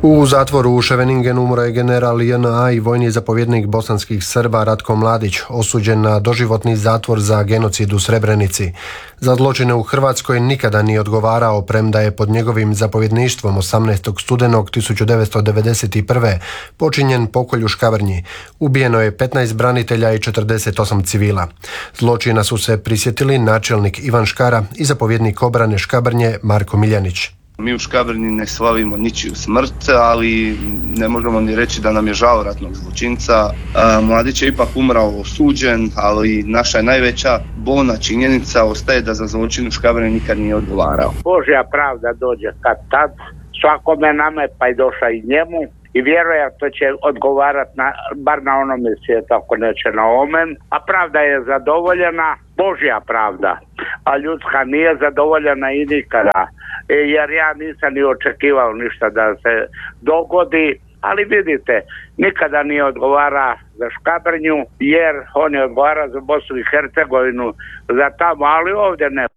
U zatvoru u Ševeningenu umro je general JNA i vojni zapovjednik bosanskih Srba Ratko Mladić, osuđen na doživotni zatvor za genocid u Srebrenici. Za zločine u Hrvatskoj nikada nije odgovarao, premda je pod njegovim zapovjedništvom 18. studenog 1991. počinjen pokolj u Škabrnji. Ubijeno je 15 branitelja i 48 civila. Zločina su se prisjetili načelnik Ivan Škara i zapovjednik obrane Škabrnje Marko Miljanić. Mi u Škabrnji ne slavimo ničiju smrt, ali ne možemo ni reći da nam je žao ratnog zločinca. Mladić je ipak umrao osuđen, ali naša najveća bolna činjenica ostaje da za zločin u Škabrnji nikad nije odgovarao. Božja pravda dođe kad tad, svakome nama pa i došla i njemu. I vjerojatno će odgovarati bar na onome svijetu, ako neće na omen. A pravda je zadovoljena, Božja pravda, a ljudska nije zadovoljena i nikada. Jer ja nisam ni očekivao ništa da se dogodi, ali vidite, nikada nije odgovara za Škabrnju, jer on je odgovara za Bosnu i Hercegovinu, za tamo, ali ovdje ne.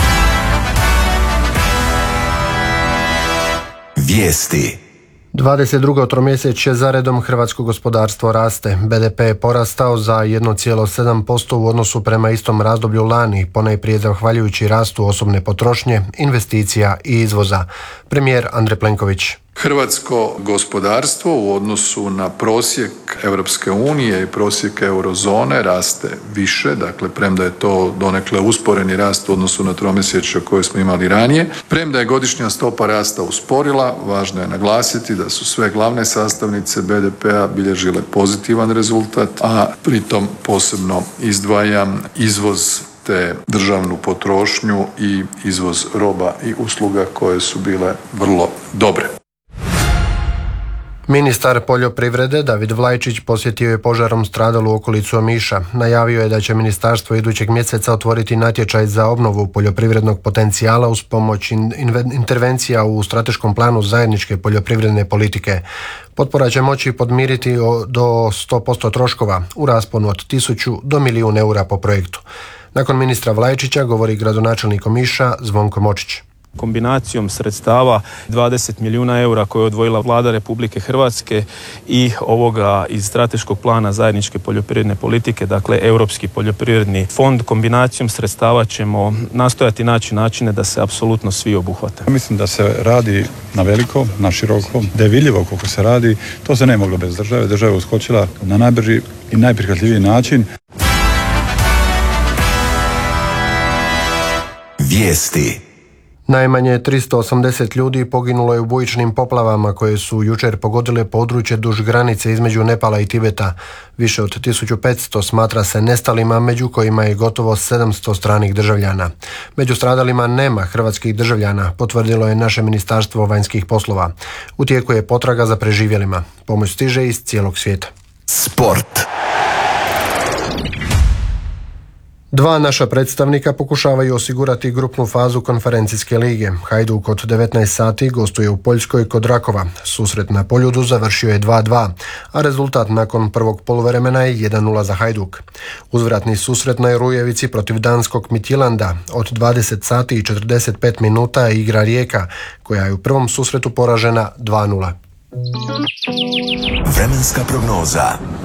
Vijesti. 22. tromjesečje zaredom hrvatsko gospodarstvo raste. BDP je porastao za 1,7% u odnosu prema istom razdoblju lani, ponajprije zahvaljujući rastu osobne potrošnje, investicija i izvoza. Premijer Andrej Plenković. Hrvatsko gospodarstvo u odnosu na prosjek Europske unije i prosjek eurozone raste više, dakle premda je to donekle usporeni rast u odnosu na tromjesečje koje smo imali ranije. Premda je godišnja stopa rasta usporila, važno je naglasiti da su sve glavne sastavnice BDP-a bilježile pozitivan rezultat, a pritom posebno izdvajam izvoz te državnu potrošnju i izvoz roba i usluga koje su bile vrlo dobre. Ministar poljoprivrede David Vlajčić posjetio je požarom stradalu okolicu Omiša. Najavio je da će ministarstvo idućeg mjeseca otvoriti natječaj za obnovu poljoprivrednog potencijala uz pomoć intervencija u strateškom planu zajedničke poljoprivredne politike. Potpora će moći podmiriti do 100% troškova u rasponu od 1000 do 1.000.000 eura po projektu. Nakon ministra Vlajčića govori gradonačelnik Omiša Zvonko Močić. Kombinacijom sredstava 20 milijuna eura koje je odvojila Vlada Republike Hrvatske i ovoga iz strateškog plana zajedničke poljoprivredne politike, dakle Europski poljoprivredni fond, kombinacijom sredstava ćemo nastojati naći načine da se apsolutno svi obuhvate. Mislim da se radi na veliko, na široko, da je vidljivo koliko se radi. To se ne moglo bez države. Država je uskočila na najbrži i najprihvatljiviji način. Vijesti. Najmanje 380 ljudi poginulo je u bujičnim poplavama koje su jučer pogodile područje duž granice između Nepala i Tibeta. Više od 1500 smatra se nestalima, među kojima je gotovo 700 stranih državljana. Među stradalima nema hrvatskih državljana, potvrdilo je naše Ministarstvo vanjskih poslova. U tijeku je potraga za preživjelima. Pomoć stiže iz cijelog svijeta. Sport. Dva naša predstavnika pokušavaju osigurati grupnu fazu konferencijske lige. Hajduk od 19 sati gostuje u Poljskoj kod Rakova. Susret na Poljudu završio je 2-2, a rezultat nakon prvog poluvremena je 1-0 za Hajduk. Uzvratni susret na Rujevici protiv danskog Midtjylanda od 20 sati i 45 minuta igra Rijeka, koja je u prvom susretu poražena 2-0. Vremenska prognoza.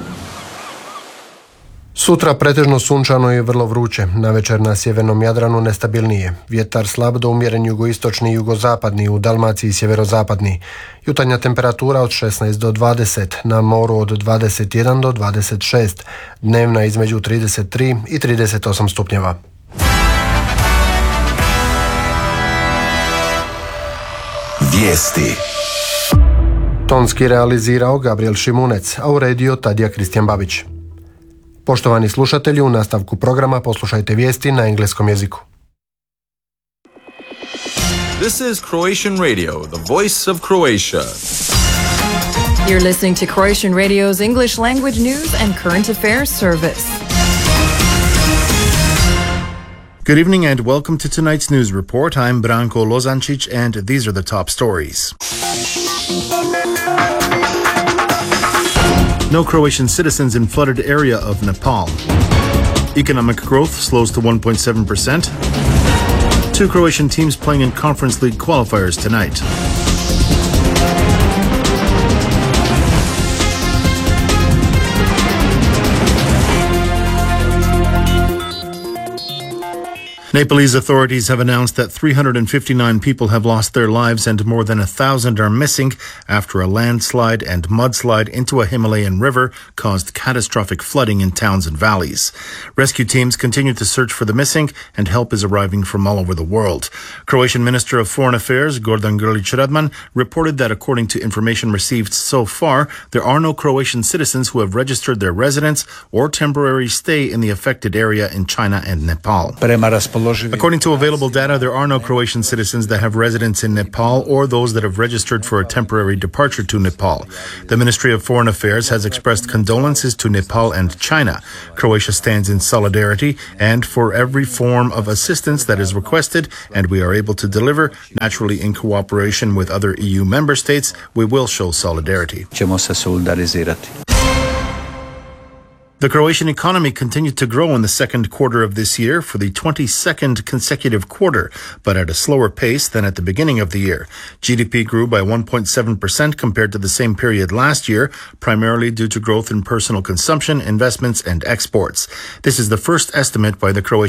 Sutra pretežno sunčano i vrlo vruće, navečer na sjevernom Jadranu nestabilnije. Vjetar slab do umjeren jugoistočni i jugozapadni, u Dalmaciji sjeverozapadni. Jutarnja temperatura od 16 do 20, na moru od 21 do 26, dnevna između 33 i 38 stupnjeva. Vijesti. Tonski realizirao Gabriel Šimunec, a uredio Tadija Kristijan Babić. Poštovani slušatelji, u nastavku programa poslušajte vijesti na engleskom jeziku. This is Croatian Radio, the voice of Croatia. You're listening to Croatian Radio's English language news and current affairs service. Good evening and welcome to tonight's news report. I'm Branko Lozančić and these are the top stories. No Croatian citizens in flooded area of Nepal. Economic growth slows to 1.7%. Two Croatian teams playing in Conference League qualifiers tonight. Nepalese authorities have announced that 359 people have lost their lives and more than 1,000 are missing after a landslide and mudslide into a Himalayan river caused catastrophic flooding in towns and valleys. Rescue teams continue to search for the missing and help is arriving from all over the world. Croatian Minister of Foreign Affairs Gordan Grlić-Radman reported that according to information received so far, there are no Croatian citizens who have registered their residence or temporary stay in the affected area in China and Nepal. According to available data, there are no Croatian citizens that have residence in Nepal or those that have registered for a temporary departure to Nepal. The Ministry of Foreign Affairs has expressed condolences to Nepal and China. Croatia stands in solidarity and for every form of assistance that is requested and we are able to deliver, naturally in cooperation with other EU member states, we will show solidarity. The Croatian economy continued to grow in the second quarter of this year for the 22nd consecutive quarter, but at a slower pace than at the beginning of the year. GDP grew by 1.7% compared to the same period last year, primarily due to growth in personal consumption, investments, and exports. This is the first estimate by the Croatian